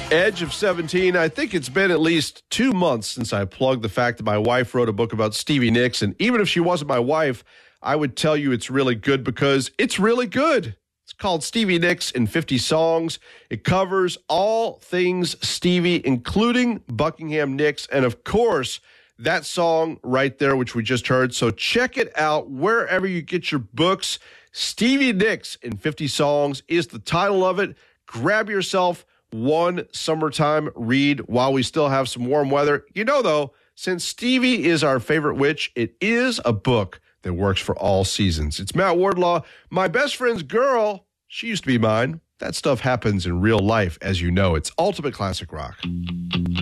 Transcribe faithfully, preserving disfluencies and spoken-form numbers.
Edge of seventeen. I think it's been at least two months since I plugged the fact that my wife wrote a book about Stevie Nicks. And even if she wasn't my wife, I would tell you it's really good because it's really good. It's called Stevie Nicks in fifty songs. It covers all things Stevie, including Buckingham Nicks. And of course, that song right there, which we just heard. So check it out wherever you get your books. Stevie Nicks in fifty songs is the title of it. Grab yourself one summertime read while we still have some warm weather. You know, though, since Stevie is our favorite witch, it is a book that works for all seasons. It's Matt Wardlaw. My best friend's girl, she used to be mine. That stuff happens in real life, as you know. It's Ultimate Classic Rock.